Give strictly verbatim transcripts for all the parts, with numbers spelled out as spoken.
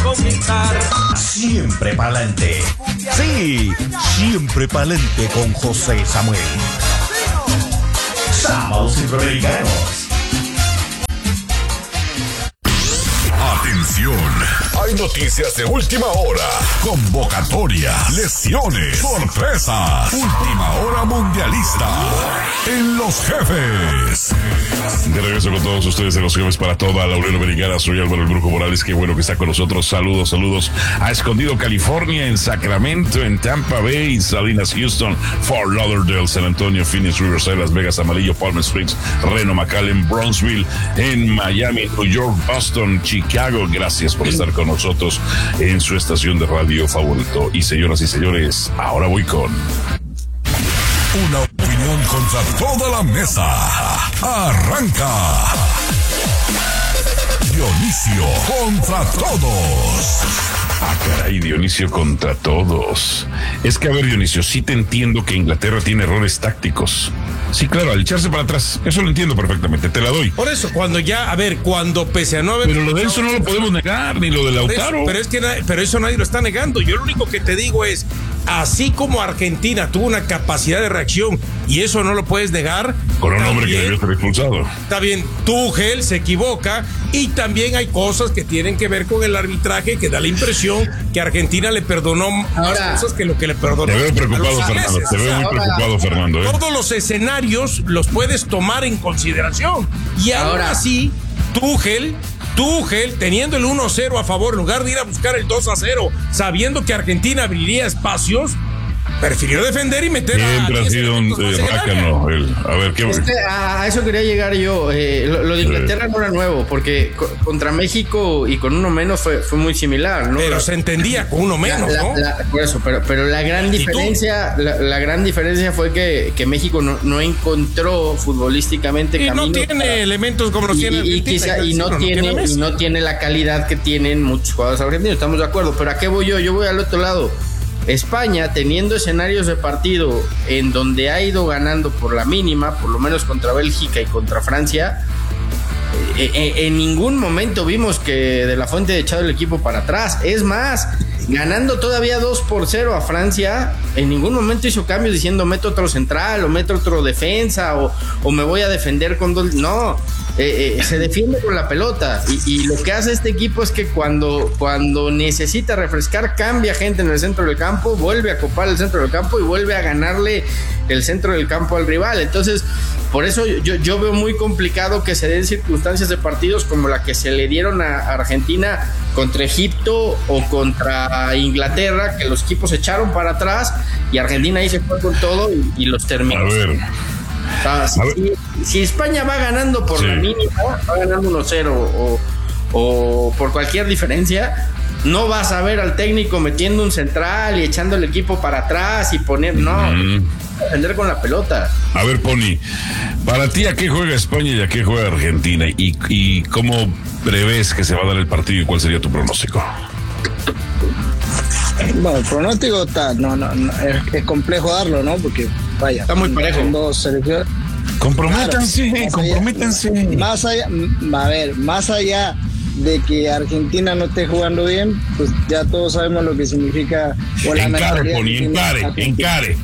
conquistar. Siempre pa'lante. Sí, siempre pa'lante con José Samuel. Sábados Centroamericanos. Atención, hay noticias de última hora, convocatoria, lesiones, sorpresas, última hora mundialista en Los Jefes. De regreso con todos ustedes en Los Jefes para toda la Unión Americana. Soy Álvaro El Brujo Morales, qué bueno que está con nosotros. Saludos, saludos a Escondido, California, en Sacramento, en Tampa Bay, Salinas, Houston, Fort Lauderdale, San Antonio, Phoenix, Riverside, Las Vegas, Amarillo, Palm Springs, Reno, McAllen, Brownsville, en Miami, New York, Boston, Chicago. Gracias por estar con nosotros en su estación de radio favorito. Y señoras y señores, ahora voy con una opinión contra toda la mesa. Arranca Dionisio contra todos. Ah, caray, Dionisio contra todos. Es que, a ver, Dionisio, sí te entiendo que Inglaterra tiene errores tácticos. Sí, claro, al echarse para atrás, eso lo entiendo perfectamente, te la doy. Por eso, cuando ya, a ver, cuando pese a no haber... Pero lo de eso no lo podemos negar, ni lo de Lautaro. Eso, pero es que pero eso nadie lo está negando. Yo lo único que te digo es, así como Argentina tuvo una capacidad de reacción, y eso no lo puedes negar. Con un también, hombre que debió ser expulsado. Está bien, Tuchel se equivoca, y también hay cosas que tienen que ver con el arbitraje, que da la impresión que Argentina le perdonó más cosas que lo que le perdonó. Te veo preocupado, Fernando, te veo muy ahora, preocupado, Fernando. ¿eh? Todos los escenarios los puedes tomar en consideración. Y aún ahora, así, Tuchel, Tuchel, teniendo el uno cero a favor, en lugar de ir a buscar el dos a cero, sabiendo que Argentina abriría espacios, prefirió defender y meter Siempre a... ha sido un eh, rácano. El, a ver, ¿qué? Este, a eso quería llegar yo. Eh, lo, lo de Inglaterra no era nuevo, porque co- contra México y con uno menos fue, fue muy similar, ¿no? Pero se entendía con uno menos, la, ¿no? La, por eso, pero, pero la gran diferencia, la, la gran diferencia fue que, que México no, no encontró futbolísticamente y camino no tiene para, elementos como los y, tiene y, quizá, y no, no tiene, tiene y no tiene la calidad que tienen muchos jugadores argentinos, estamos de acuerdo. Pero ¿a qué voy yo? Yo voy al otro lado. España, teniendo escenarios de partido en donde ha ido ganando por la mínima, por lo menos contra Bélgica y contra Francia, eh, eh, en ningún momento vimos que De La Fuente ha echado el equipo para atrás. Es más, ganando todavía dos por cero a Francia, en ningún momento hizo cambios diciendo meto otro central o meto otro defensa o, o me voy a defender con dos. No, eh, eh, se defiende con la pelota y, y lo que hace este equipo es que cuando, cuando necesita refrescar, cambia gente en el centro del campo, vuelve a copar el centro del campo y vuelve a ganarle el centro del campo al rival. Entonces, por eso yo, yo veo muy complicado que se den circunstancias de partidos como la que se le dieron a Argentina contra Egipto o contra Inglaterra, que los equipos se echaron para atrás y Argentina ahí se fue con todo y, y los terminó. A ver. O sea, si, si, si España va ganando por sí. la mínima, va ganando uno cero o, o por cualquier diferencia, no vas a ver al técnico metiendo un central y echando el equipo para atrás y poner, no, mm. defender con la pelota. A ver, Pony, para ti, ¿a qué juega España y a qué juega Argentina? ¿Y, y cómo prevés que se va a dar el partido y cuál sería tu pronóstico? Bueno, el pronóstico está, no, no, no es, es complejo darlo, ¿no? Porque, vaya, está muy parejo. Son dos selecciones. Comprométanse, claro, comprométanse. Más allá, a ver, más allá de que Argentina no esté jugando bien, pues ya todos sabemos lo que significa. Encare, Pony, encare, encare.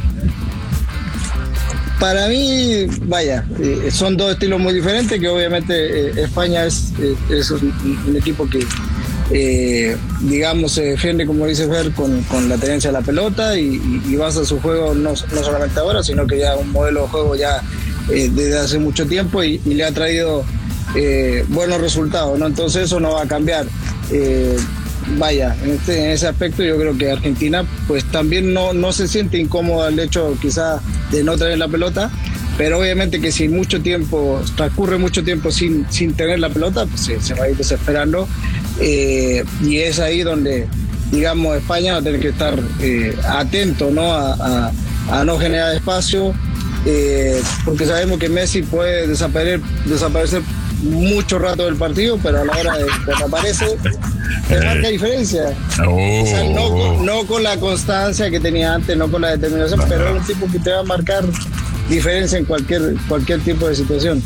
Para mí, vaya, eh, son dos estilos muy diferentes, que obviamente eh, España es, eh, es un, un equipo que Eh, digamos, se defiende, como dice Fer, con, con la tenencia de la pelota y, y, y basa su juego no, no solamente ahora, sino que ya un modelo de juego ya eh, desde hace mucho tiempo y, y le ha traído eh, buenos resultados, ¿no? Entonces eso no va a cambiar. Eh, vaya, en, este, en ese aspecto yo creo que Argentina pues también no, no se siente incómoda el hecho quizá de no tener la pelota, pero obviamente que si mucho tiempo, transcurre mucho tiempo sin, sin tener la pelota, pues se, se va a ir desesperando. Eh, y es ahí donde, digamos, España va a tener que estar eh, atento, ¿no? A, a, a no generar espacio, eh, porque sabemos que Messi puede desaparecer, desaparecer mucho rato del partido, pero a la hora de que aparece, te marca diferencia. Oh. O sea, no, no con la constancia que tenía antes, no con la determinación, pero es un tipo que te va a marcar diferencia en cualquier, cualquier tipo de situación.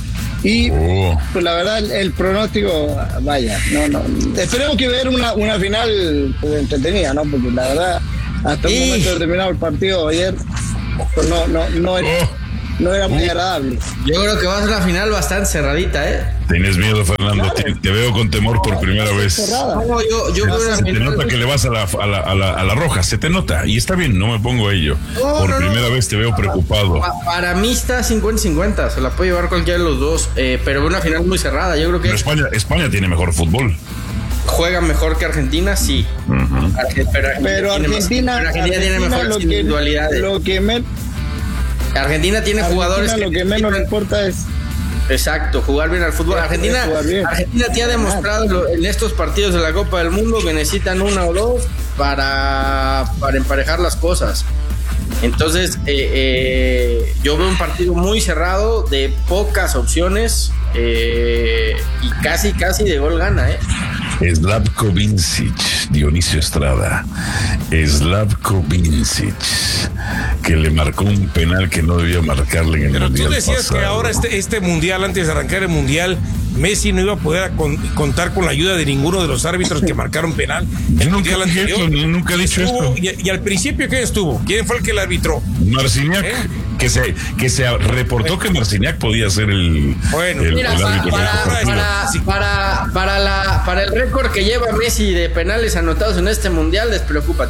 Y oh. pues la verdad, el, el pronóstico, vaya, no, no. Esperemos que ver una, una final pues, entretenida, ¿no? Porque la verdad, hasta el momento de terminar el partido ayer, pues no, no, no era, oh. no era muy agradable. Yo creo que va a ser una final bastante cerradita, ¿eh? Tienes miedo, Fernando. Claro. Te, te veo con temor por primera vez. No, yo, yo se, se te nota que le vas a la, a, la, a, la, a la roja, se te nota. Y está bien, no me pongo a ello. No, por no, primera no. vez te veo preocupado. Pa, para mí está cincuenta cincuenta, se la puede llevar cualquiera de los dos, eh, pero una final muy cerrada. Yo creo que. Pero España, España tiene mejor fútbol. Juega mejor que Argentina, sí. Uh-huh. Arge, pero, pero Argentina, más, pero Argentina, Argentina tiene mejores lo individualidades. Que, lo que me, Argentina tiene Argentina jugadores. Lo que, que menos le importa es. Exacto, jugar bien al fútbol. Argentina, Argentina te ha demostrado en estos partidos de la Copa del Mundo que necesitan una o dos para, para emparejar las cosas. Entonces, eh, eh, yo veo un partido muy cerrado, de pocas opciones eh, y casi, casi de gol gana, ¿eh? Slavko Vincic, Dionisio Estrada. Slavko Vincic, que le marcó un penal que no debía marcarle en el Pero mundial. Tú decías pasado. Que ahora este, este mundial, antes de arrancar el mundial, Messi no iba a poder con, contar con la ayuda de ninguno de los árbitros que marcaron penal. Yo nunca, anterior, eso, nunca he dicho estuvo, esto. Y, y al principio, ¿quién estuvo? ¿Quién fue el que le arbitró? Marciniak, ¿Eh? que se que se reportó bueno. que Marciniak podía ser el, bueno, el, mira, el para, árbitro. Para, para, para, para, la, para el récord que lleva Messi de penales anotados en este mundial, despreocúpate.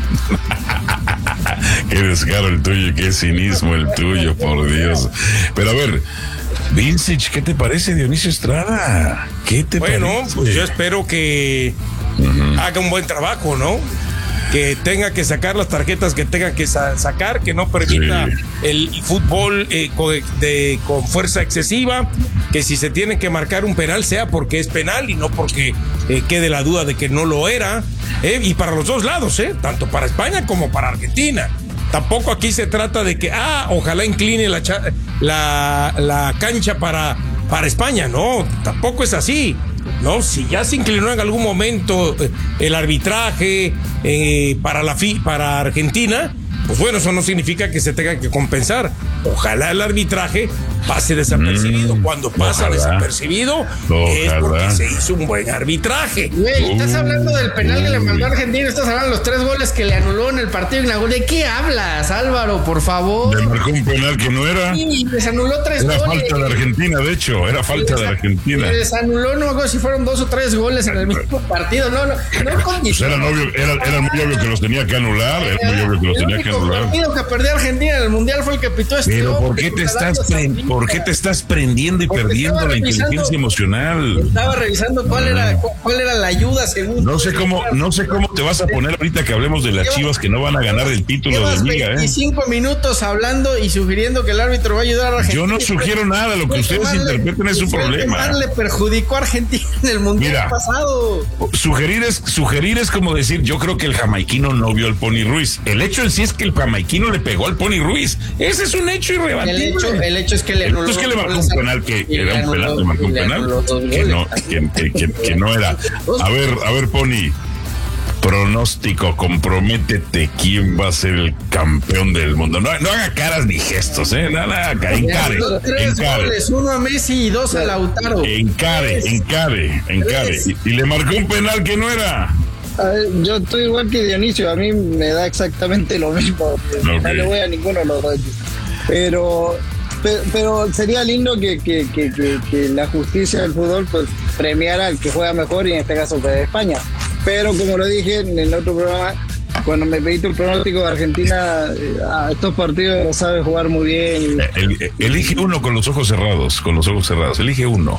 Qué descaro el tuyo, qué cinismo el tuyo, por Dios. Pero a ver, Vincic, ¿qué te parece, Dionisio Estrada? ¿Qué te bueno, parece? Bueno, pues yo espero que uh-huh. haga un buen trabajo, ¿no? Que tenga que sacar las tarjetas que tenga que sa- sacar, que no permita sí. el fútbol eh, con, de, con fuerza excesiva, que si se tiene que marcar un penal sea porque es penal y no porque eh, quede la duda de que no lo era, eh, y para los dos lados, eh, tanto para España como para Argentina. Tampoco aquí se trata de que, ah, ojalá incline la, cha- la, la cancha para, para España, no, tampoco es así. No, si ya se inclinó en algún momento eh, el arbitraje eh, para la fi, para Argentina, pues bueno, eso no significa que se tenga que compensar. Ojalá el arbitraje pase desapercibido. Mm, Cuando pasa ojalá. desapercibido ojalá. es porque se hizo un buen arbitraje. Güey, estás hablando del penal que le mandó a Argentina, estás hablando de los tres goles que le anuló en el partido inaugural. ¿De qué hablas, Álvaro, por favor? Le marcó un penal que no era. Sí, les anuló tres era goles. Era falta de Argentina, de hecho, era falta les, de Argentina. Les anuló, no me acuerdo si fueron dos o tres goles en el mismo partido. No, no, no pues era, obvio, era, era muy obvio que los tenía que anular, era muy obvio que los tenía que anular. El partido que perdió Argentina en el Mundial fue el que pitó este. Pero ¿por qué te estás pre- ¿por qué te estás prendiendo y Porque perdiendo la inteligencia emocional? Estaba revisando cuál era cuál era la ayuda según. No sé cómo no sé cómo te vas a poner ahorita que hablemos de las Llevas, Chivas que no van a ganar el título de Liga, ¿eh? veinticinco minutos hablando y sugiriendo que el árbitro va a ayudar a Argentina. Yo no sugiero nada, lo que ustedes interpreten es un problema. Le perjudicó a Argentina en el Mundial Mira, pasado. Sugerir es sugerir es como decir, yo creo que el jamaiquino no vio al Pony Ruiz. El hecho en sí es que el jamaiquino le pegó al Pony Ruiz. Ese es un hecho irrebatible. El hecho, el hecho es que le anuló. Es que le marcó un penal que era un penal, le marcó un penal que no, que, que, que, que no era. A ver, a ver, Pony. Pronóstico, comprométete. ¿Quién va a ser el campeón del mundo? No, no haga caras ni gestos, ¿eh? Nada, nada, encare. Tres encare. goles, uno a Messi y dos a Lautaro. Encare, encare, encare. Y, y le marcó un penal que no era. A ver, yo estoy igual que Dionisio, a mí me da exactamente lo mismo. Okay. No le voy a ninguno de los dos. Pero, pero, pero sería lindo que, que, que, que, que la justicia del fútbol pues premiara al que juega mejor, y en este caso fue de España. Pero como lo dije en el otro programa, cuando me pediste el pronóstico de Argentina, a estos partidos lo sabe jugar muy bien. El, elige uno con los ojos cerrados, con los ojos cerrados, elige uno.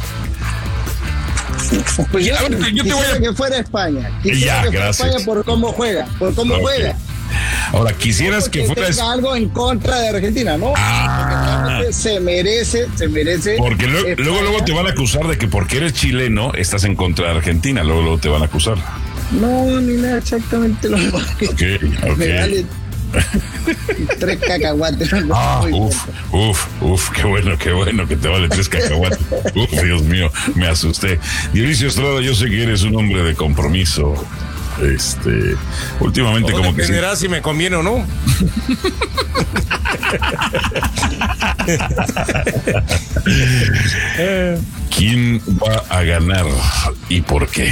Pues yo, ver, yo te voy a... que fuera España. Quisiera ya, que fuera gracias. España por cómo juega, por cómo okay. juega. Ahora, quisieras que fuera tenga algo en contra de Argentina, ¿no? Ah. Se merece, se merece. Porque luego, luego, luego te van a acusar de que porque eres chileno estás en contra de Argentina. Luego, luego te van a acusar. No, ni nada, exactamente lo mismo. Ok, ok. Me vale tres cacahuates. Ah, uf, uf, uf, qué bueno, qué bueno que te vale tres cacahuates. Uf, Dios mío, me asusté. Dionisio Estrada, yo sé que eres un hombre de compromiso. Este, últimamente Todo como que dependerá si... si me conviene o no. ¿Quién va a ganar y por qué?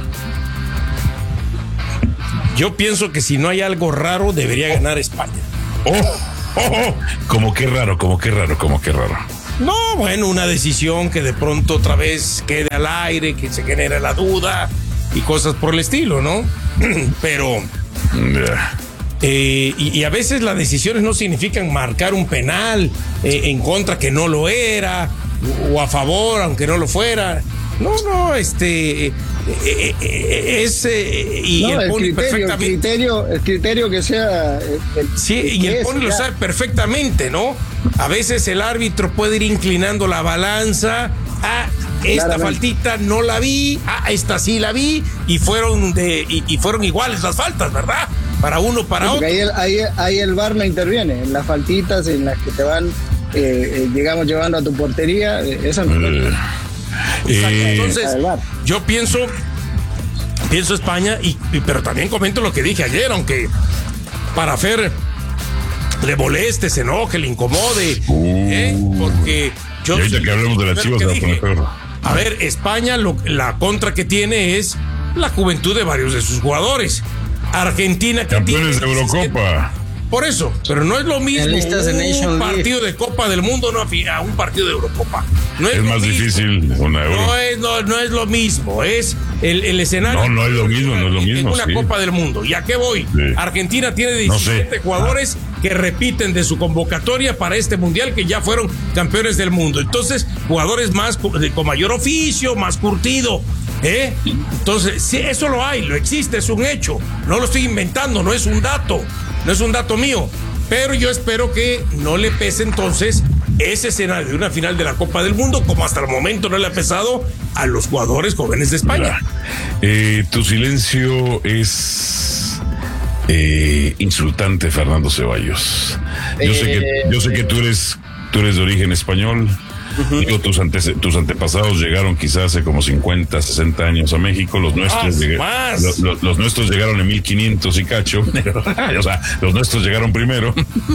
Yo pienso que si no hay algo raro, debería ganar España. Oh, oh, oh. Como que raro, como que raro, como que raro. No, bueno, una decisión que de pronto otra vez quede al aire, que se genere la duda y cosas por el estilo, ¿no? Pero Yeah. eh, y, y a veces las decisiones no significan marcar un penal eh, en contra que no lo era, o a favor aunque no lo fuera. No, no, este eh, eh, eh, es eh, y No, el el Pony criterio, el perfectamente. criterio, el criterio que sea. eh, el- Sí, y que el es, Pony lo ya. sabe perfectamente, ¿no? A veces el árbitro puede ir inclinando la balanza. Ah, esta Claramente. faltita no la vi. Ah, esta sí la vi. Y fueron de y, y fueron iguales las faltas, ¿verdad? Para uno, para Porque otro. ahí el, ahí, ahí el V A R no interviene, en las faltitas en las que te van, eh, eh, digamos, llevando a tu portería, eh, eso no interviene. Exacto. Eh, Entonces, Además. yo pienso, pienso España, y, y- pero también comento lo que dije ayer, aunque para Fer le moleste, se enoje, le incomode, ¿eh? Porque yo. Y ahorita que hablemos de las Fer, Chivas, ¿qué se va a dije? poner peor. A ver, España, lo- la contra que tiene es la juventud de varios de sus jugadores. Argentina, que Campeones de tiene diecisiete. Eurocopa. Por eso, pero no es lo mismo Finalistas de Nation un League. partido de Copa del Mundo no a fi- a un partido de Eurocopa. No es, Es lo más mismo. difícil una euro. No es, no, no es lo mismo, es el, el escenario. No, no es lo mismo, no es lo en mismo, una sí. Copa del Mundo. ¿Y a qué voy? Sí. Argentina tiene No sé. diecisiete jugadores que repiten de su convocatoria para este mundial, que ya fueron campeones del mundo. Entonces, jugadores más cu- de- con mayor oficio, más curtido. ¿eh? Entonces, sí, eso lo hay, lo existe, es un hecho. No lo estoy inventando, no es un dato, no es un dato mío. Pero yo espero que no le pese entonces ese escenario de una final de la Copa del Mundo, como hasta el momento no le ha pesado a los jugadores jóvenes de España. Eh, tu silencio es eh, insultante, Fernando Ceballos. Yo sé que, yo sé que tú eres, tú eres de origen español. Digo, tus, ante- tus antepasados llegaron quizás hace como cincuenta, sesenta años a México. Los nuestros, Más, lleg- más. lo- lo- los nuestros llegaron en mil quinientos y cacho. O sea, los nuestros llegaron primero.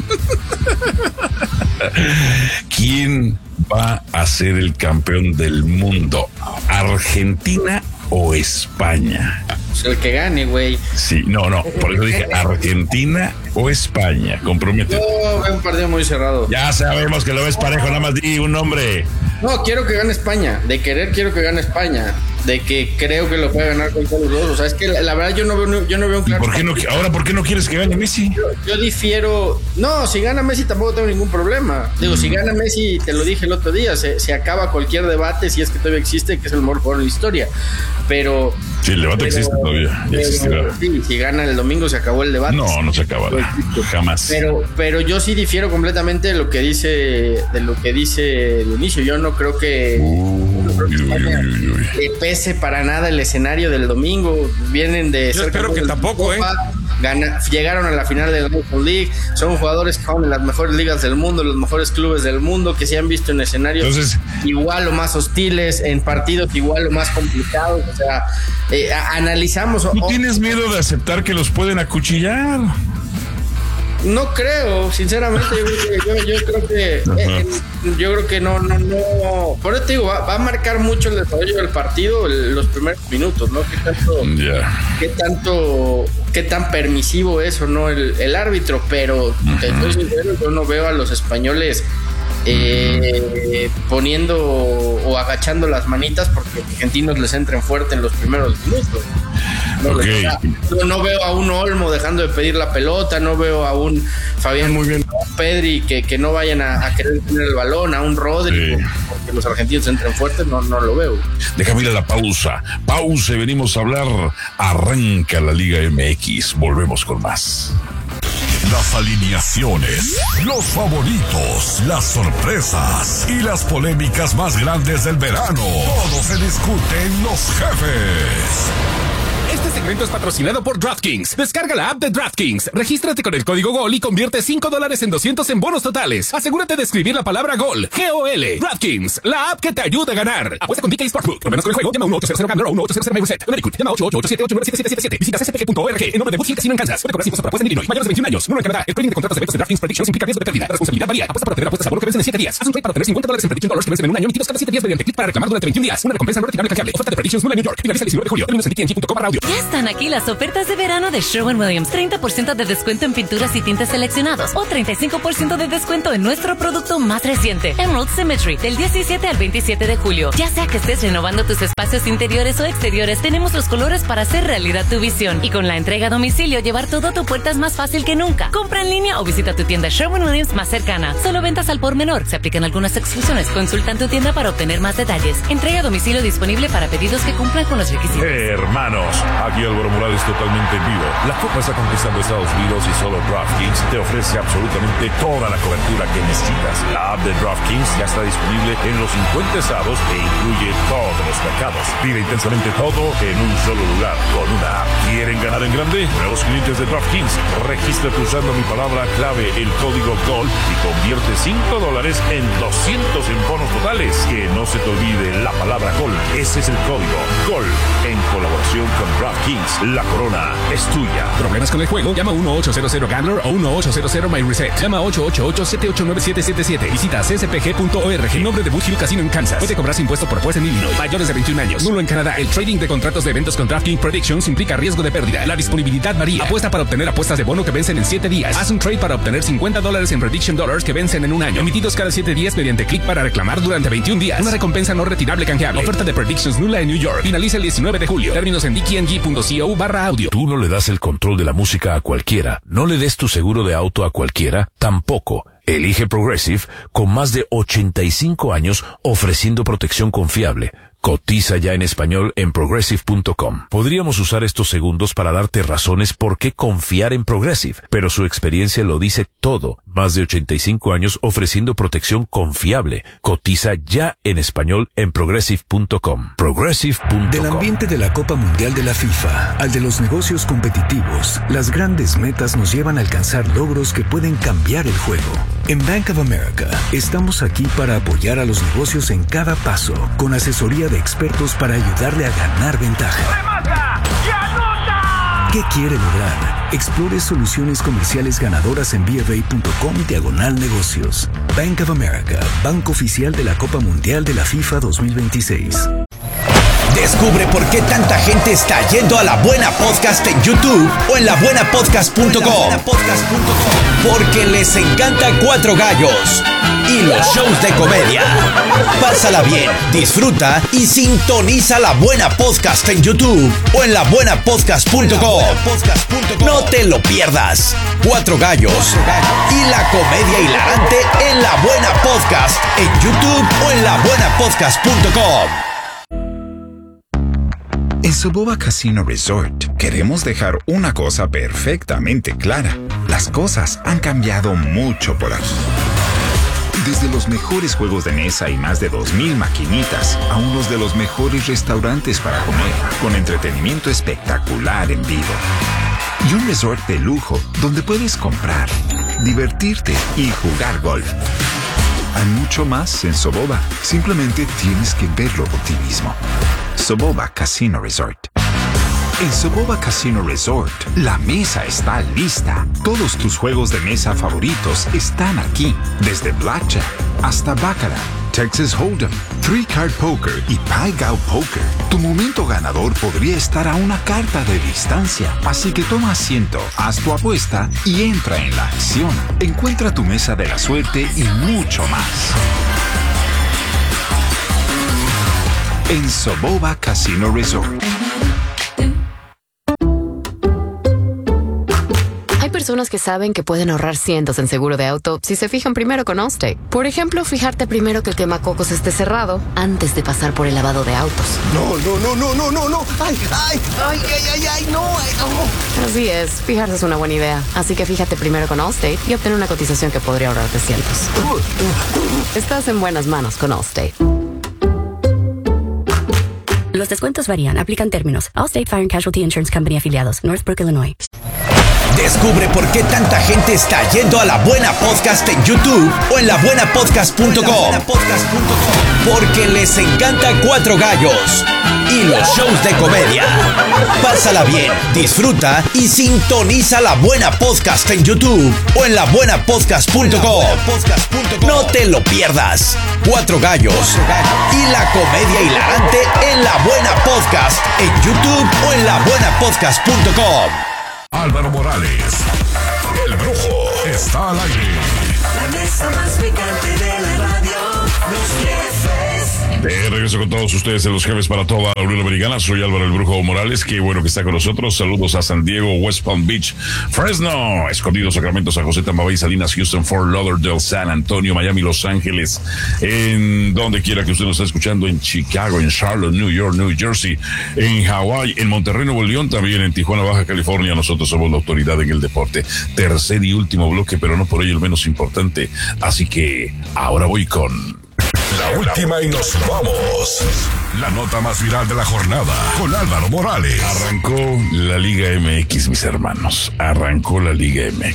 ¿Quién va a ser el campeón del mundo? ¿Argentina o España? Pues el que gane, güey. Sí, no, no, por eso dije Argentina o España. Compromete. Yo veo un partido muy cerrado. Ya sabemos que lo ves parejo, nada más di un nombre. No, quiero que gane España. De querer, quiero que gane España. De que creo que lo puede ganar con todos los dos. O sea, es que la, la verdad yo no veo, yo no veo un ¿Y claro. por qué no, ahora por qué no quieres que gane Messi? Yo, yo difiero. No, si gana Messi tampoco tengo ningún problema. Digo, si gana Messi, te lo dije el otro día, se, se acaba cualquier debate si es que todavía existe, que es el mejor jugador de la historia. Pero. Sí, el debate pero- existe todavía. Ya pero, existirá. sí, si gana el domingo se acabó el debate. No, no se acabará. Jamás. Pero, pero yo sí difiero completamente de lo que dice, de lo que dice Dionisio. Yo no creo que Uy, uy, uy, uy. le pese para nada el escenario del domingo. Vienen de Yo ser espero campeones que de tampoco, Copa, gana- llegaron a la final de la Nation League. Son jugadores que juegan en las mejores ligas del mundo, los mejores clubes del mundo, que se han visto en escenarios Entonces- igual o más hostiles, en partidos igual o más complicados. O sea, eh, a- analizamos. ¿Tú o- tienes miedo de aceptar que los pueden acuchillar? No creo, sinceramente, yo, creo que- yo, yo creo que eh, eh, yo creo que no, no, no. Por eso te digo, va, va a marcar mucho el desarrollo del partido el- los primeros minutos, ¿no? ¿Qué tanto, Ya. qué tanto, qué tan permisivo es o no el, el árbitro? Pero te estoy sincero, yo no veo a los españoles eh, poniendo o agachando las manitas porque los argentinos les entren fuerte en los primeros minutos. No, Ok. o sea, no, no veo a un Olmo dejando de pedir la pelota, no veo a un Fabián muy bien, Pedri que, que no vayan a, a querer tener el balón, a un Rodri, Sí. porque los argentinos entren fuertes, no, no lo veo. Déjame ir a la pausa. Pausa y venimos a hablar. Arranca la Liga M X. Volvemos con más. Las alineaciones, los favoritos, las sorpresas y las polémicas más grandes del verano. Todo se discute en Los Jefes. Este segmento es patrocinado por DraftKings. Descarga la app de DraftKings, regístrate con el código GOL y convierte cinco dólares en doscientos en bonos totales. Asegúrate de escribir la palabra GOL, G O L. DraftKings, la app que te ayuda a ganar. Apuesta con D K Sportsbook. Problemas con el juego, llama uno ochocientos Gambler o uno ochocientos Reset. Americut, llama ocho ocho ocho siete ocho nueve siete siete siete. Visita c s p g punto org en nombre de Boot Hill Casino en Kansas. Puede cobrar impuestos por apuesta en Illinois. Mayores de veintiún años. Uno en Canadá. El trading de contratos de eventos de DraftKings Predictions implica riesgo de pérdida. La responsabilidad varía. Apuesta para obtener apuestas a bono que vencen en siete días. Haz un trade para obtener cincuenta dólares en Prediction Dollars que vencen en un año, emitidos cada siete días mediante clic para reclamar durante veintiún días. Una recompensa no retirable canjeable. Oferta de Predictions Nula en New York. Finaliza el diecinueve de julio. Términos en d t n g punto com barra audio. Ya están aquí las ofertas de verano de Sherwin-Williams. treinta por ciento de descuento en pinturas y tintes seleccionados o treinta y cinco por ciento de descuento en nuestro producto más reciente, Emerald Symmetry, del diecisiete al veintisiete de julio. Ya sea que estés renovando tus espacios interiores o exteriores, tenemos los colores para hacer realidad tu visión. Y con la entrega a domicilio, llevar todo a tu puerta es más fácil que nunca. Compra en línea o visita tu tienda Sherwin-Williams más cercana. Solo ventas al por menor. Se aplican algunas exclusiones. Consulta en tu tienda para obtener más detalles. Entrega a domicilio disponible para pedidos que cumplan con los requisitos. Hey, hermanos, aquí Álvaro Morales totalmente en vivo. La Copa está conquistando Estados Unidos y solo DraftKings te ofrece absolutamente toda la cobertura que necesitas. La app de DraftKings ya está disponible en los cincuenta estados e incluye todos los mercados. Vive intensamente todo en un solo lugar con una app. ¿Quieren ganar en grande? Nuevos clientes de DraftKings, regístrate usando mi palabra clave, el código GOL, y convierte cinco dólares en doscientos en bonos totales. Que no se te olvide la palabra GOL. Ese es el código GOL. En colaboración con DraftKings, la corona es tuya. ¿Problemas con el juego? Llama uno ochocientos Gambler o uno ochocientos My Reset. Llama ocho ocho ocho siete ocho nueve siete siete siete. Visita c s p g punto org en nombre de Boot Hill Casino en Kansas. Puede cobrar impuestos por apuesta en Illinois. Mayores de veintiún años. Nulo en Canadá. El trading de contratos de eventos con DraftKings Predictions implica riesgo de pérdida. La disponibilidad varía. Apuesta para obtener apuestas de bono que vencen en siete días. Haz un trade para obtener cincuenta dólares en Prediction Dollars que vencen en un año, emitidos cada siete días mediante clic para reclamar durante veintiún días. Una recompensa no retirable canjeable. Oferta de Predictions nula en New York. Finaliza el diecinueve de julio. Términos en d t n g punto co barra audio. Tú no le das el control de la música a cualquiera. No le des tu seguro de auto a cualquiera. Tampoco. Elige Progressive, con más de ochenta y cinco años ofreciendo protección confiable. Cotiza ya en español en progressive punto com. Podríamos usar estos segundos para darte razones por qué confiar en Progressive, pero su experiencia lo dice todo. Más de ochenta y cinco años ofreciendo protección confiable. Cotiza ya en español en progressive punto com. progressive punto com. Del ambiente de la Copa Mundial de la FIFA al de los negocios competitivos, las grandes metas nos llevan a alcanzar logros que pueden cambiar el juego. En Bank of America estamos aquí para apoyar a los negocios en cada paso, con asesoría de expertos para ayudarle a ganar ventaja. ¡Remata! ¡Y anota! ¿Qué quiere lograr? Explore soluciones comerciales ganadoras en bfa.com diagonal negocios. Bank of America, banco oficial de la Copa Mundial de la FIFA dos mil veintiséis. Descubre por qué tanta gente está yendo a La Buena Podcast en YouTube o en la buena podcast punto com. Porque les encanta Cuatro Gallos y los shows de comedia. Pásala bien, disfruta y sintoniza La Buena Podcast en YouTube o en la buena podcast punto com. No te lo pierdas. Cuatro Gallos y la comedia hilarante en La Buena Podcast en YouTube o en la buena podcast punto com. En Soboba Casino Resort queremos dejar una cosa perfectamente clara. Las cosas han cambiado mucho por aquí. Desde los mejores juegos de mesa y más de dos mil maquinitas, a unos de los mejores restaurantes para comer, con entretenimiento espectacular en vivo. Y un resort de lujo donde puedes comprar, divertirte y jugar golf. Hay mucho más en Soboba. Simplemente tienes que verlo por ti mismo. Soboba Casino Resort. En Soboba Casino Resort, la mesa está lista. Todos tus juegos de mesa favoritos están aquí. Desde Blackjack hasta Baccarat, Texas Hold'em, Three Card Poker y Pai Gow Poker. Tu momento ganador podría estar a una carta de distancia. Así que toma asiento, haz tu apuesta y entra en la acción. Encuentra tu mesa de la suerte y mucho más en Soboba Casino Resort. Hay personas que saben que pueden ahorrar cientos en seguro de auto si se fijan primero con Allstate. Por ejemplo, fijarte primero que el quemacocos esté cerrado antes de pasar por el lavado de autos. No, no, no, no, no, no, no. Ay, ay, ay, ay, ay, ay, no, ay, no. Así es, fijarse es una buena idea. Así que fíjate primero con Allstate y obtén una cotización que podría ahorrarte cientos. Estás en buenas manos con Allstate. Los descuentos varían. Aplican términos. Allstate Fire and Casualty Insurance Company afiliados. Northbrook, Illinois. Descubre por qué tanta gente está yendo a La Buena Podcast en YouTube o en la buena podcast punto com. Porque les encanta Cuatro Gallos y los shows de comedia. Pásala bien, disfruta y sintoniza La Buena Podcast en YouTube o en la buena podcast punto com. No te lo pierdas. Cuatro Gallos y la comedia hilarante en La Buena Podcast en YouTube o en la buena podcast punto com. Álvaro Morales, el Brujo, está al aire. La mesa más picante de la radio, los jefes. De regreso con todos ustedes en Los Jefes para toda la Unión Americana. Soy Álvaro el Brujo Morales. Qué bueno que está con nosotros. Saludos a San Diego, West Palm Beach, Fresno, Escondido, Sacramento, San José, Tampa Bay, Salinas, Houston, Fort Lauderdale, San Antonio, Miami, Los Ángeles, en donde quiera que usted nos esté escuchando, en Chicago, en Charlotte, New York, New Jersey, en Hawái, en Monterrey, Nuevo León, también en Tijuana, Baja California. Nosotros somos la autoridad en el deporte. Tercer y último bloque, pero no por ello el menos importante. Así que ahora voy con la última y nos vamos. La nota más viral de la jornada con Álvaro Morales. Arrancó la Liga M X, mis hermanos. Arrancó la Liga M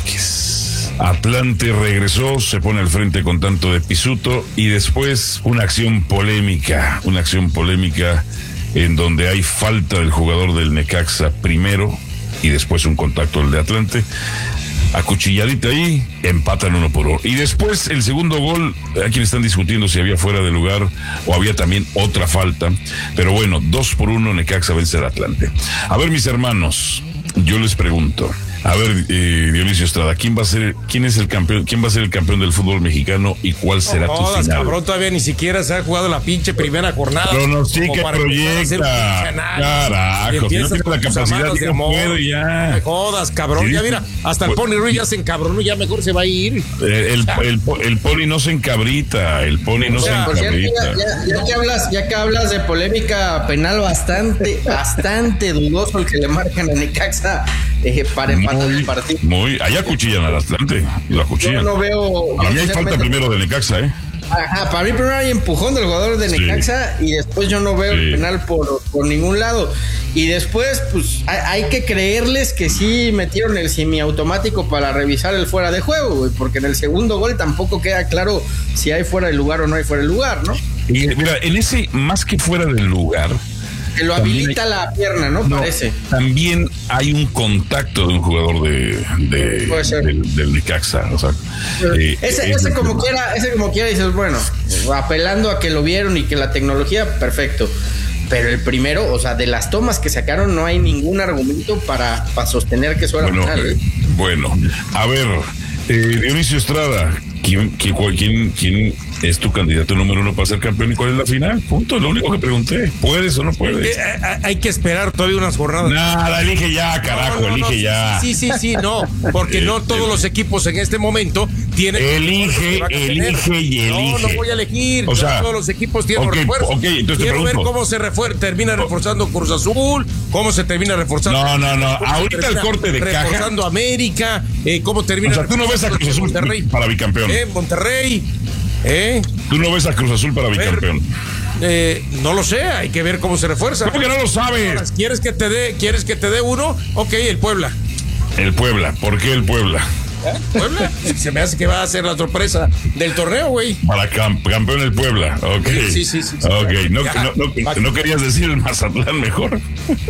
X. Atlante regresó, se pone al frente con tanto de Pisuto y después una acción polémica, una acción polémica en donde hay falta del jugador del Necaxa primero y después un contacto del de Atlante. Acuchilladita ahí, empatan uno por uno. Y después el segundo gol, aquí le están discutiendo si había fuera de lugar o había también otra falta. Pero bueno, dos por uno, Necaxa vence al Atlante. A ver, mis hermanos, yo les pregunto. A ver, eh, Dionisio Estrada, ¿quién va a ser, quién es el campeón, quién va a ser el campeón del fútbol mexicano y cuál será no, tu jodas, final? Cabrón, todavía ni siquiera se ha jugado la pinche primera jornada. Pronostica, proyecta. Carajo, si no tienes la capacidad, de amor, no puedo ya. No me jodas, cabrón. ¿Sí? Ya mira, hasta el Pony Ruiz ya se encabronó, ya mejor se va a ir. El, el, el, el Pony no se encabrita, el Pony no o sea, se encabrita. Ya, ya, ya, que hablas, ya que hablas de polémica penal bastante, bastante dudoso el que le marcan a Necaxa eh, para empatar el partido. Muy, allá cuchillan al Atlante, lo acuchillan. Yo no veo. A mí hay falta primero de Necaxa, ¿eh? Ajá, para mí primero hay empujón del jugador de Necaxa sí. Y después yo no veo sí. el penal por, por ningún lado. Y después, pues, hay, hay que creerles que sí metieron el semiautomático para revisar el fuera de juego, güey, porque en el segundo gol tampoco queda claro si hay fuera de lugar o no hay fuera de lugar, ¿no? Y mira, en ese, más que fuera del lugar, que lo habilita hay, la pierna, ¿no? ¿no? Parece. También hay un contacto de un jugador de, de del, del Necaxa, o sea, eh, ese, ese como el, quiera, ese como quiera dices, bueno, apelando a que lo vieron y que la tecnología, perfecto. Pero el primero, o sea, de las tomas que sacaron no hay ningún argumento para, para sostener que eso era bueno, penal, ¿eh? Bueno, a ver, eh, Dionisio Estrada, ¿quién, quién, quién, quién es tu candidato número uno para ser campeón y cuál es la final? Punto, lo único que pregunté. ¿Puedes o no puedes? Eh, eh, hay que esperar todavía unas jornadas. Nada, elige ya, carajo, no, no, elige no, ya. Sí, sí, sí, no, porque no todos los equipos en este momento tienen... Elige, elige y elige. No, no voy a elegir. O sea, todos los equipos tienen okay, refuerzos. Ok, entonces Quiero te ver cómo se refuer- termina reforzando Cruz Azul, cómo se termina reforzando... No, no, no, ahorita el corte de caja... Reforzando América, eh, cómo termina... O sea, tú no ves a Cruz Azul Monterrey, para bicampeón. Eh, Monterrey... ¿Eh? ¿Tú no ves a Cruz Azul para bicampeón? Eh, no lo sé, hay que ver cómo se refuerza. ¿Cómo que no lo sabes? ¿Quieres que te dé, quieres que te dé uno? Ok, el Puebla. El Puebla, ¿por qué el Puebla? ¿Eh? ¿Puebla? Se me hace que va a ser la sorpresa del torneo, güey. Para camp- campeón el Puebla, ok. Sí, sí, sí. sí ok, no, no, no, no querías decir el Mazatlán mejor.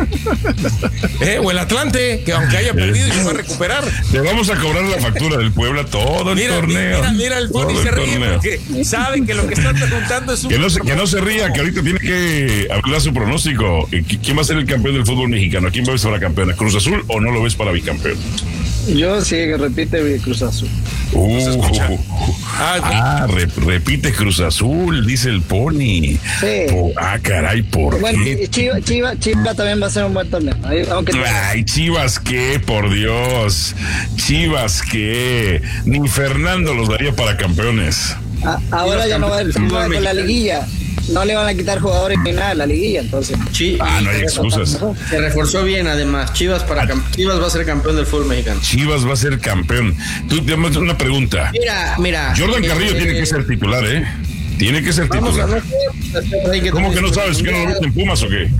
Eh, o el Atlante, que aunque haya perdido y se va a recuperar. Te vamos a cobrar la factura del Puebla todo el mira, torneo. Mira, mira, el Pony se ríe torneo. Porque saben que lo que están preguntando es un... Que no, se, que no se ría, que ahorita tiene que hablar su pronóstico. ¿Quién va a ser el campeón del fútbol mexicano? ¿A quién va a ser la campeona? ¿Cruz Azul o no lo ves para bicampeón? Yo sí, que repite Cruz Azul. Uh, uh, ah, re, repite Cruz Azul, dice el Pony. Sí. Oh, ah, caray, ¿por bueno, qué? Chivas Chiva, Chiva también va a ser un buen torneo. Aunque Ay, Chivas, ¿qué? Por Dios. Chivas, ¿qué? Ni Fernando los daría para campeones. A, ahora ya no va a con la liguilla. No le van a quitar jugadores ni nada a la liguilla, entonces. Sí, ah, no hay excusas. Se reforzó bien, además. Chivas para camp- Chivas va a ser campeón del fútbol mexicano. Chivas va a ser campeón. Tú te haces una pregunta. Mira, mira. Jordan Carrillo eh, tiene que ser titular, ¿eh? Tiene que ser Vamos titular. a no, ¿Cómo que no sabes que no lo viste en Pumas o qué?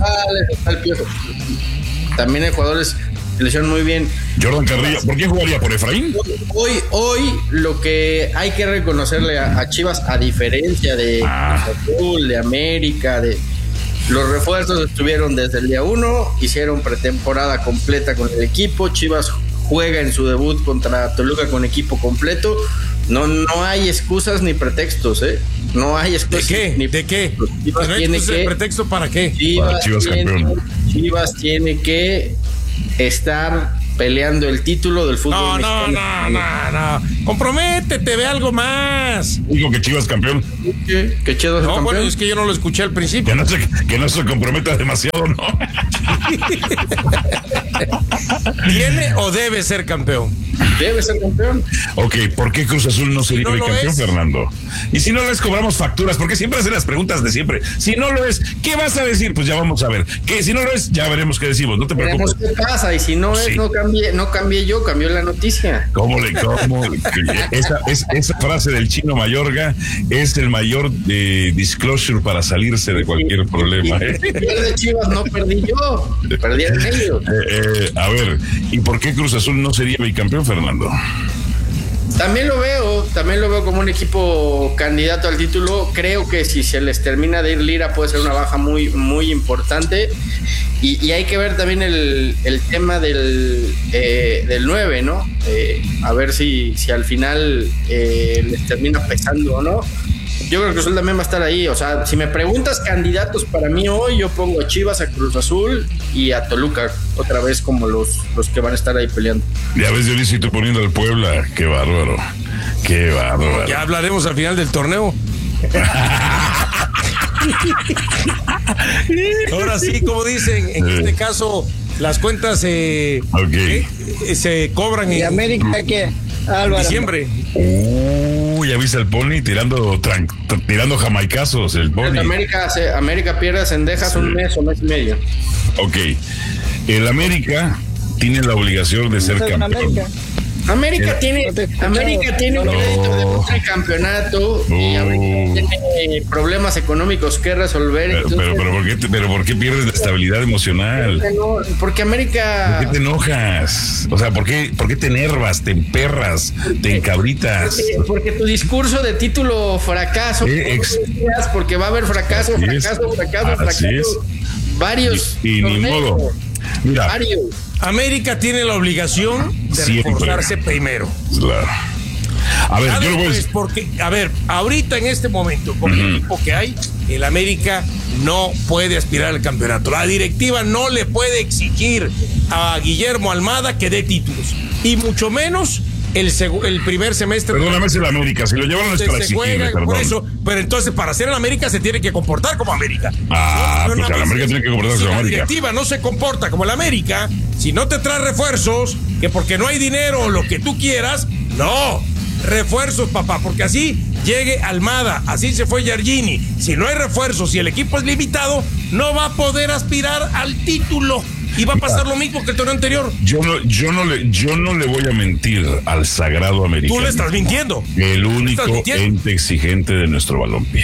También hay jugadores que le hicieron muy bien. Jordan Carrillo, ¿por qué jugaría? ¿Por Efraín? Hoy, hoy lo que hay que reconocerle a, a Chivas, a diferencia de Ah. Azul, de América, de los refuerzos estuvieron desde el día uno, hicieron pretemporada completa con el equipo. Chivas juega en su debut contra Toluca con equipo completo. No, no hay excusas ni pretextos, ¿eh? No hay excusas. ¿De qué? Ni ¿De qué? Chivas ¿No hay tiene excusas que, de pretexto para qué? Chivas, Para Chivas tiene, campeón. Chivas tiene que estar peleando el título del fútbol No, no, mexicano. no, no, no. Comprométete, ve algo más. Digo que Chivas campeón. ¿Qué? ¿Qué Chivas es No, campeón? bueno, es que yo no lo escuché al principio. Que no se, que no se comprometa demasiado, ¿no? ¿Tiene o debe ser campeón? Debe ser campeón. Ok, ¿por qué Cruz Azul no sería no lo bicampeón, es. Fernando? Y si no les cobramos facturas, porque siempre hacen las preguntas de siempre. Si no lo es, ¿qué vas a decir? Pues ya vamos a ver. Que si no lo es, ya veremos qué decimos. No te Veremos preocupes. qué pasa, y si no es, Sí. no cambié, no cambié yo, cambió la noticia. ¿Cómo le cómo? Esa, es, esa frase del chino Mayorga es el mayor eh, disclosure para salirse de cualquier problema. ¿eh? Si pierde Chivas, no perdí yo, perdieron ellos. Eh, eh, a ver, ¿y por qué Cruz Azul no sería bicampeón, Fernando? También lo veo, también lo veo como un equipo candidato al título. Creo que si se les termina de ir Lira puede ser una baja muy, muy importante. Y, y hay que ver también el, el tema del, eh, del nueve, ¿no? Eh, a ver si, si al final eh, les termina pesando o no. Yo creo que Cruz Azul también va a estar ahí. O sea, si me preguntas candidatos para mí hoy, yo pongo a Chivas, a Cruz Azul y a Toluca otra vez como los, los que van a estar ahí peleando. Ya ves, Dionisio, y tú poniendo al Puebla. Qué bárbaro. Qué bárbaro. Ya hablaremos al final del torneo. Ahora sí, como dicen, en este caso las cuentas eh, okay. eh, se cobran ¿Y en América qué? Álvaro. diciembre. Uh, ya viste al Pony tirando tran, tirando jamaicazos, el Pony. América, se, América pierde a Cendejas sí. un mes o mes y medio. Ok. El América tiene la obligación de ser campeón. América, América tiene, América tiene un crédito de un campeonato no. y América tiene problemas económicos que resolver. Pero, entonces, pero, pero, ¿por qué te, pero ¿por qué pierdes la estabilidad emocional? No, porque América... ¿Por qué te enojas? O sea, ¿por qué, por qué te enervas, te emperras, te encabritas? Porque, porque tu discurso de título fracaso, eh, ex... porque va a haber fracaso, Así fracaso, es. fracaso, Así fracaso. Es. Varios. Y, y ni modo. Mira. Varios. América tiene la obligación de siempre reforzarse primero. Claro. A ver, yo lo voy a decir. Porque, a ver, ahorita en este momento, con uh-huh. el equipo que hay, el América no puede aspirar al campeonato. La directiva no le puede exigir a Guillermo Almada que dé títulos. Y mucho menos el, seg- el primer semestre. Perdóname, es el América. Si lo llevaron es para exigirle, por eso. Pero entonces, para ser el América, se tiene que comportar como América. Ah, no, no, pues el América tiene que comportarse si como América. Si la directiva no se comporta como el América, si no te trae refuerzos, que porque no hay dinero o lo que tú quieras, no. Refuerzos, papá, porque así llegue Almada, así se fue Giardini. Si no hay refuerzos y el equipo es limitado, no va a poder aspirar al título. Y va a pasar lo mismo que el torneo anterior. Yo no, yo no le, yo no le voy a mentir al sagrado americano. Tú le estás mintiendo. El único ente exigente de nuestro balompié.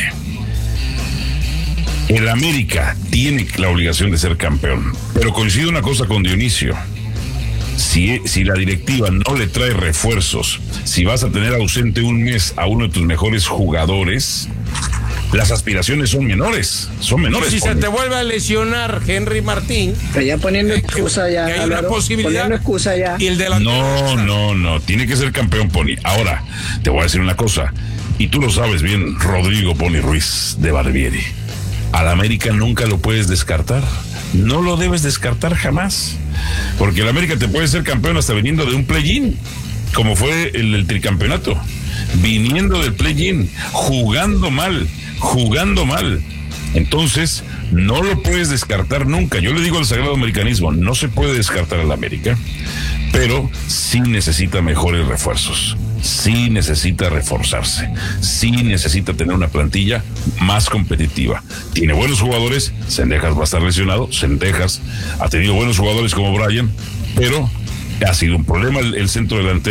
El América tiene la obligación de ser campeón. Pero coincide una cosa con Dionisio. Si, si la directiva no le trae refuerzos, si vas a tener ausente un mes a uno de tus mejores jugadores, las aspiraciones son menores, son menores. Si se te vuelve a lesionar Henry Martín, pero ya poniendo excusa ya, hay una posibilidad. Poniendo excusa ya. Y el de no, no, no, tiene que ser campeón, Pony. Ahora, te voy a decir una cosa, y tú lo sabes bien, Rodrigo Pony Ruiz de Barbieri. Al América nunca lo puedes descartar. No lo debes descartar jamás. Porque el América te puede ser campeón hasta viniendo de un play-in, como fue el, el tricampeonato. Viniendo del play-in, jugando mal, jugando mal. Entonces, no lo puedes descartar nunca. Yo le digo al sagrado americanismo, no se puede descartar al América, pero sí necesita mejores refuerzos. Sí necesita reforzarse, sí necesita tener una plantilla más competitiva. Tiene buenos jugadores, Cendejas va a estar lesionado, Cendejas ha tenido buenos jugadores como Brian, pero ha sido un problema el, el centro delantero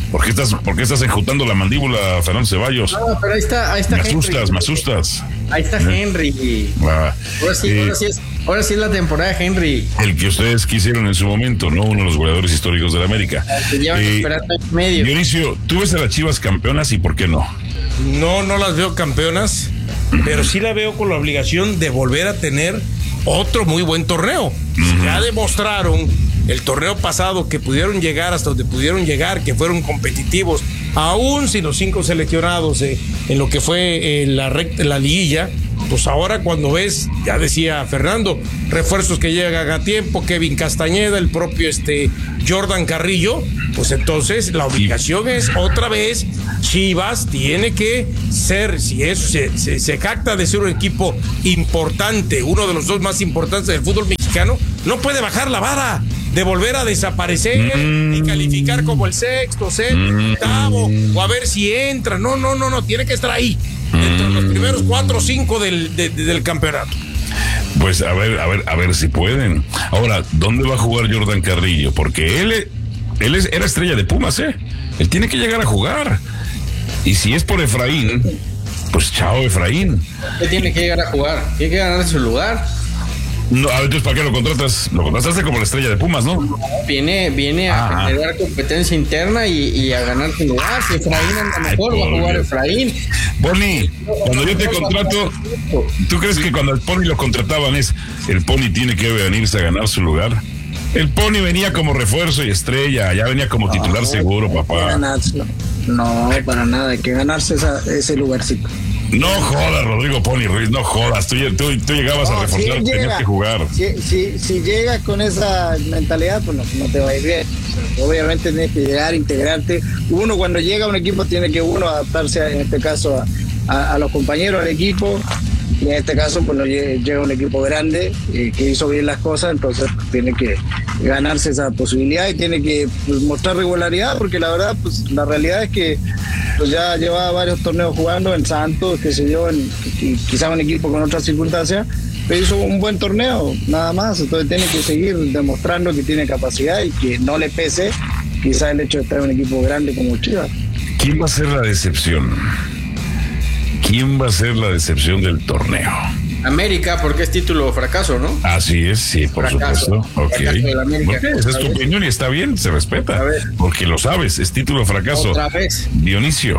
¿Por qué estás, por qué estás enjutando la mandíbula, Fernando Ceballos? No, pero ahí está, ahí está Me Henry. asustas, me asustas. Ahí está Henry. Ah, ahora, sí, eh, ahora, sí es, ahora sí es la temporada de Henry. El que ustedes quisieron en su momento, ¿no? Uno de los goleadores históricos de la América. Se llevan Eh, esperando en medio. Dionisio, ¿tú ves a las Chivas campeonas y por qué no? No, no las veo campeonas, pero sí la veo con la obligación de volver a tener otro muy buen torneo. Uh-huh. Ya demostraron el torneo pasado que pudieron llegar hasta donde pudieron llegar, que fueron competitivos, aún si los cinco seleccionados eh, en lo que fue eh, la, recta, la liguilla. Pues ahora cuando ves, ya decía Fernando, refuerzos que llegan a tiempo, Kevin Castañeda, el propio este Jordan Carrillo, pues entonces la obligación es otra vez, Chivas tiene que ser, si eso se, se, se jacta de ser un equipo importante, uno de los dos más importantes del fútbol mexicano, no puede bajar la vara de volver a desaparecer mm. y calificar como el sexto, séptimo, octavo, o a ver si entra. No, no, no, no, tiene que estar ahí, entre los primeros cuatro o cinco del, de, del campeonato. Pues a ver, a ver, a ver si pueden. Ahora, ¿dónde va a jugar Jordan Carrillo? Porque él, él es, era estrella de Pumas, ¿eh? Él tiene que llegar a jugar. Y si es por Efraín, pues chao, Efraín. Él tiene que llegar a jugar, tiene que ganar su lugar. No, a ver, entonces, ¿para qué lo contratas? Lo contrataste como la estrella de Pumas, ¿no? Viene, viene a Ajá. generar competencia interna y, y a ganar su lugar. Si Efraín anda mejor, Ay, va a jugar Efraín. Boni, cuando yo te contrato, ¿tú crees que cuando el Pony lo contrataban es el Pony tiene que venirse a ganar su lugar? El Pony venía como refuerzo y estrella, ya venía como titular no, seguro, papá. No, para nada, hay que ganarse esa, ese lugarcito. No jodas, Rodrigo Pony Ruiz, no jodas. Tú, tú, tú llegabas no, a reforzar, si tenías que jugar. Si, si, si llegas con esa mentalidad, pues no, no te va a ir bien. Obviamente tienes que llegar, integrarte. Uno cuando llega a un equipo tiene que uno adaptarse, a, en este caso, a, a, a los compañeros, al equipo. Y en este caso, pues llega un equipo grande eh, que hizo bien las cosas, entonces pues, tiene que ganarse esa posibilidad y tiene que pues, mostrar regularidad, porque la verdad, pues la realidad es que pues, ya llevaba varios torneos jugando en Santos, qué sé yo, en, quizás un equipo con otras circunstancias, pero hizo un buen torneo, nada más, entonces tiene que seguir demostrando que tiene capacidad y que no le pese quizás el hecho de estar en un equipo grande como Chivas. ¿Quién va a ser la decepción? ¿Quién va a ser la decepción del torneo? América, porque es título o fracaso, ¿no? Así es, sí, por fracaso, supuesto. Ok. Okay, esa es tu opinión y está bien, se respeta. Porque lo sabes, es título o fracaso. Otra vez. Dionisio.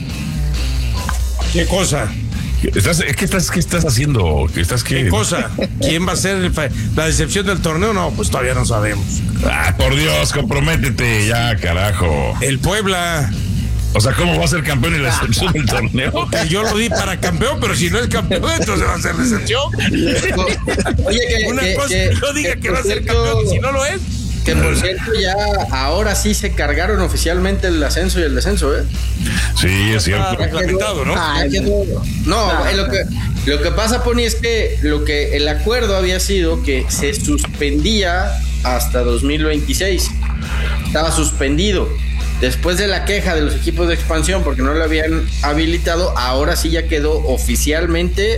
¿Qué cosa? Estás, es que estás, ¿qué estás haciendo? ¿Estás qué? ¿Qué cosa? ¿Quién va a ser el, la decepción del torneo? No, pues todavía no sabemos. Ah, por Dios, comprométete ya, carajo. El Puebla. O sea, ¿cómo va a ser campeón en la excepción del torneo? Okay, yo lo di para campeón, pero si no es campeón, entonces va a ser decepción. Oye, que, Una que, cosa que, no diga que, que va a ser cierto, campeón, si no lo es. Que por cierto, ya ahora sí se cargaron oficialmente el ascenso y el descenso, ¿eh? Sí, es cierto. Ah, lamentado, ¿no? Ah, no, ah, lo que lo que pasa, Pony, es que lo que el acuerdo había sido que se suspendía hasta dos mil veintiséis. Estaba suspendido. Después de la queja de los equipos de expansión porque no lo habían habilitado, ahora sí ya quedó oficialmente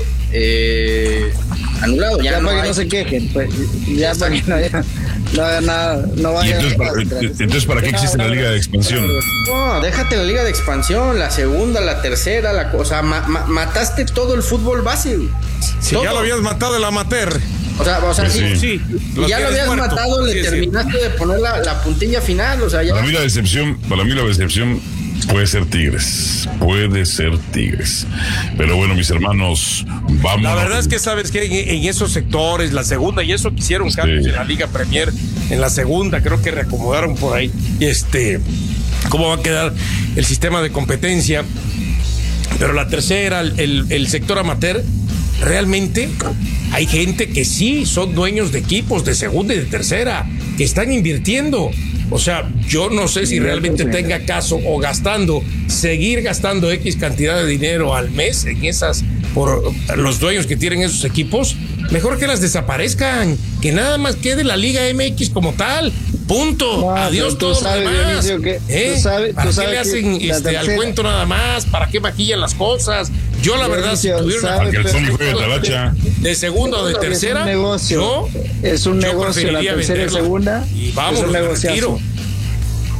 eh, anulado. Ya, ya no para hay... que no se quejen, pues, ya para que no haya, no haya nada, no vaya. Entonces, para, entonces, ¿para qué existe la Liga de Expansión? No, déjate la Liga de Expansión, la segunda, la tercera, la cosa, ma, ma, mataste todo el fútbol base. Si todo. Ya lo habías matado el amateur. O sea, o sea, pues sí, sí. sí. Y ya lo habías muerto. matado, le sí, terminaste sí. de poner la, la puntilla final, o sea, ya. Para mí la decepción, para mí la decepción puede ser Tigres, puede ser Tigres. Pero bueno, mis hermanos, vamos. La verdad es que sabes que en, en esos sectores, la segunda, y eso que hicieron cambios sí. en la Liga Premier, en la segunda, creo que reacomodaron por ahí, este, cómo va a quedar el sistema de competencia. Pero la tercera, el, el, el sector amateur, realmente hay gente que sí son dueños de equipos de segunda y de tercera, que están invirtiendo. O sea, yo no sé si realmente tenga caso o gastando, seguir gastando X cantidad de dinero al mes en esas, por los dueños que tienen esos equipos. Mejor que las desaparezcan, que nada más quede la Liga M X como tal. Punto. No, adiós todo lo demás. Que, ¿Eh? tú sabes, ¿Para tú qué le hacen este, al cuento nada más? ¿Para qué maquillan las cosas? Yo la verdad, si tuviera una de, de segunda o de tercera, es un negocio, yo, es un yo negocio la tercera y segunda. Y vamos, es un negociazo.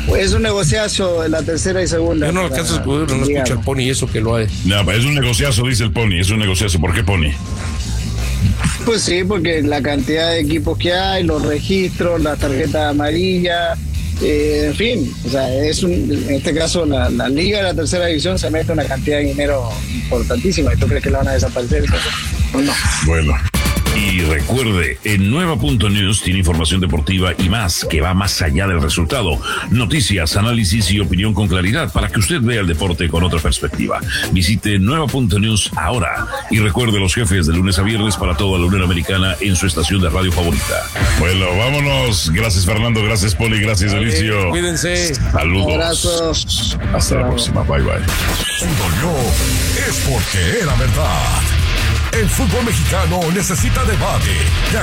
Es un negociazo en la tercera y segunda. Yo no alcanzo a escuchar, no escucha el Pony eso que lo hay. No, es un negociazo, dice el Pony, es un negociazo. ¿Por qué Pony? Pues sí, porque la cantidad de equipos que hay, los registros, las tarjetas amarillas, eh, en fin, o sea, es un, en este caso la, la liga de la tercera división se mete una cantidad de dinero importantísima. ¿Y tú crees que la van a desaparecer? Pues no. Bueno. Y recuerde, en Nueva punto news tiene información deportiva y más que va más allá del resultado. Noticias, análisis y opinión con claridad para que usted vea el deporte con otra perspectiva. Visite Nueva punto news ahora y recuerde los jefes de lunes a viernes para toda la Unión Americana en su estación de radio favorita. Bueno, vámonos. Gracias Fernando, gracias Poli, gracias Delicio. Cuídense. Saludos. Abrazos. Hasta la próxima. Bye bye. Cuando es porque era verdad. El fútbol mexicano necesita debate, de